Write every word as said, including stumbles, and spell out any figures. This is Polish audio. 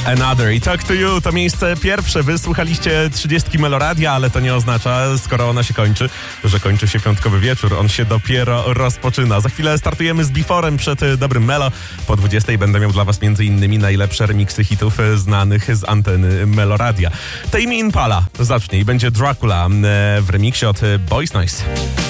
Another i Talk to You to miejsce pierwsze. Wysłuchaliście trzydziestki Meloradia, ale to nie oznacza, skoro ona się kończy, że kończy się piątkowy wieczór. On się dopiero rozpoczyna. Za chwilę startujemy z Beforem przed Dobrym Melo. Po dwudziestej będę miał dla was między innymi najlepsze remiksy hitów znanych z anteny Meloradia. Tame Impala zacznie i będzie Dracula w remiksie od Boys Noise.